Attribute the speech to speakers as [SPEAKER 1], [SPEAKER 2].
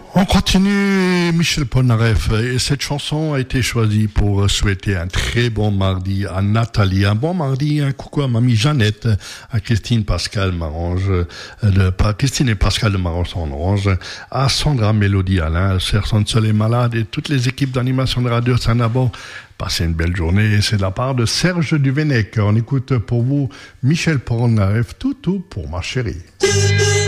[SPEAKER 1] On continue, Michel Polnareff, et cette chanson a été choisie pour souhaiter un très bon mardi à Nathalie, un bon mardi, un coucou à mamie Jeannette, à Christine Pascal Marange, Christine et Pascal de Marange, à Sandra Mélodie Alain, Serson Soleil Malade et toutes les équipes d'animation de Radio Sanabo. Passez une belle journée, c'est de la part de Serge Duvenec. On écoute pour vous Michel Polnareff, tout pour ma chérie.